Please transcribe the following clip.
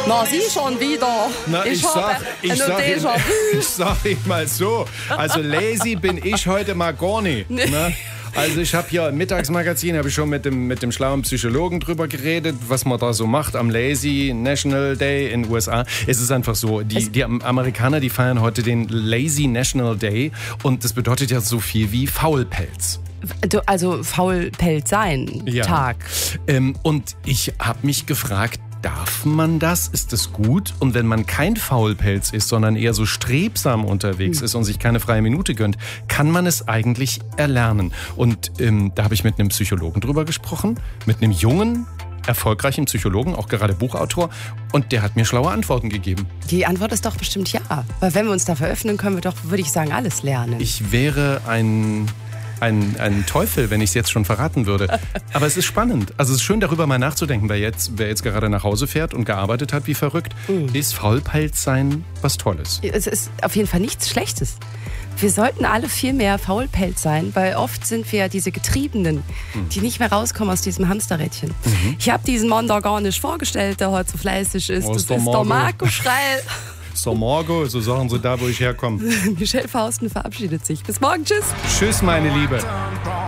Na, Sie schon wieder. Na, ich sag Ihnen mal so, also lazy bin ich heute mal gar nicht. Ne? Also ich habe hier im Mittagsmagazin schon mit dem schlauen Psychologen drüber geredet, was man da so macht am Lazy National Day in den USA. Es ist einfach so, die Amerikaner, die feiern heute den Lazy National Day und das bedeutet ja so viel wie Faulpelz. Also Faulpelz sein, ja. Tag. Und ich habe mich gefragt, darf man das? Ist das gut? Und wenn man kein Faulpelz ist, sondern eher so strebsam unterwegs ist und sich keine freie Minute gönnt, kann man es eigentlich erlernen. Und da habe ich mit einem Psychologen drüber gesprochen, mit einem jungen, erfolgreichen Psychologen, auch gerade Buchautor, und der hat mir schlaue Antworten gegeben. Die Antwort ist doch bestimmt ja. Weil wenn wir uns dafür öffnen, können wir doch, würde ich sagen, alles lernen. Ich wäre ein Teufel, wenn ich es jetzt schon verraten würde. Aber es ist spannend. Also es ist schön, darüber mal nachzudenken, wer jetzt gerade nach Hause fährt und gearbeitet hat wie verrückt. Ist Faulpelz sein was Tolles? Es ist auf jeden Fall nichts Schlechtes. Wir sollten alle viel mehr Faulpelz sein, weil oft sind wir diese Getriebenen, die nicht mehr rauskommen aus diesem Hamsterrädchen. Ich habe diesen Mann da gar nicht vorgestellt, der heute so fleißig ist. Das ist der Marco Schreil. So Marco, so sagen sie da, wo ich herkomme. Michelle Fausten verabschiedet sich. Bis morgen, tschüss. Tschüss, meine Liebe.